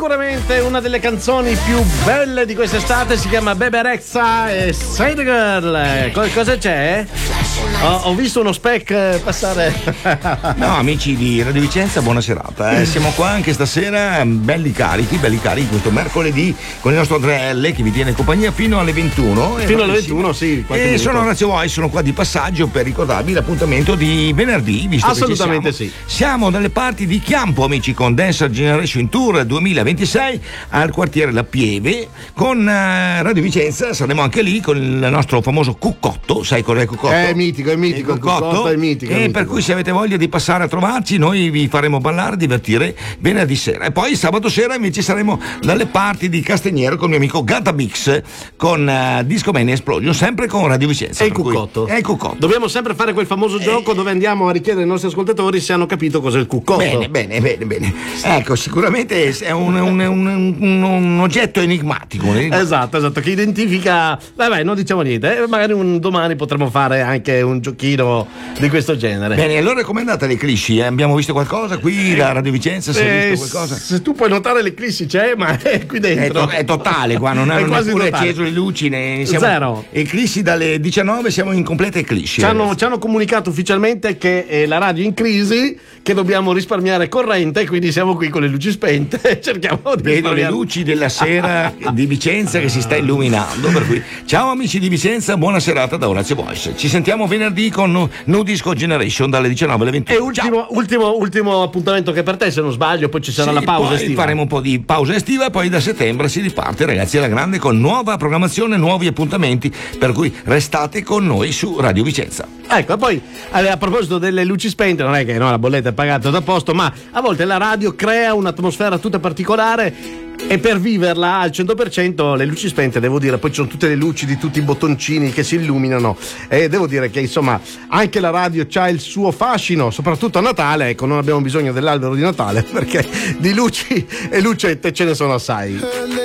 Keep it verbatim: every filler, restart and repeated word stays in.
Sicuramente una delle canzoni più belle di quest'estate si chiama Bebe Rexha e Say the Girl. Co- cosa c'è? Ho, ho visto uno spec passare. No, amici di Radio Vicenza, buona serata. Eh. Siamo qua anche stasera, belli carichi, belli carichi questo mercoledì con il nostro Andrea L che vi tiene compagnia fino alle ventuno. Fino alle ventuno, sì. E sono Orazio Voi, sono qua di passaggio per ricordarvi l'appuntamento di venerdì, visto Assolutamente che ci siamo. sì. Siamo dalle parti di Chiampo, amici, con Dancer Generation Tour duemilaventisei al quartiere La Pieve con uh, Radio Vicenza. Saremo anche lì con il nostro famoso Cuccotto. Sai cos'è il Cuccotto? È mitico, è mitico. Il Cuccotto, Cuccotto è mitico. E è mitico. per cui se avete voglia di passare a trovarci, noi vi faremo ballare, divertire venerdì sera. E poi sabato sera invece saremo dalle parti di Castignero con il mio amico Gata Mix con uh, Disco Mania Explosion, sempre con Radio Vicenza. E il Cuccotto. È il Cuccotto. Dobbiamo sempre fare quel famoso gioco dove andiamo a richiedere ai nostri ascoltatori se hanno capito cos'è il Cuccotto. Bene, bene, bene, bene. Ecco, sicuramente è un, un, un, un, un oggetto enigmatico. Esatto, esatto, che identifica. Vabbè, non diciamo niente, eh, magari un domani potremo fare anche un giochino di questo genere. Bene, allora com'è andata l'eclissi? Eh? Abbiamo visto qualcosa qui da Radio Vicenza? Si è Eh, visto qualcosa? Se tu puoi notare l'eclissi c'è, ma è qui È, dentro. to- è totale qua, non È hanno quasi neppure totale. acceso le luci. Ne siamo Zero. Eclissi dalle diciannove, siamo in completa eclissi. Ci hanno, ci hanno comunicato ufficialmente che è la radio in crisi, che dobbiamo risparmiare corrente, quindi siamo qui con le luci spente e cerchiamo di Vedo le risparmiare. luci della sera di Vicenza che si sta illuminando, per cui ciao amici di Vicenza, buona serata da Orazio Voice. Ci sentiamo venerdì con No Disco Generation dalle diciannove alle ventuno. E ultimo, ultimo, ultimo appuntamento che per te, se non sbaglio, poi ci sarà Sì, la pausa poi estiva. faremo un po' di pausa estiva e poi da settembre si riparte, ragazzi, alla grande con nuova programmazione, nuovi appuntamenti, per cui restate con noi su Radio Vicenza. Ecco, poi eh, a proposito delle luci spente, non è che no, la bolletta è pagata da posto, ma a volte la radio crea un'atmosfera tutta particolare e per viverla al cento per cento le luci spente, devo dire, poi ci sono tutte le luci di tutti i bottoncini che si illuminano e devo dire che insomma anche la radio c'ha il suo fascino, soprattutto a Natale. Ecco, non abbiamo bisogno dell'albero di Natale perché di luci e lucette ce ne sono assai.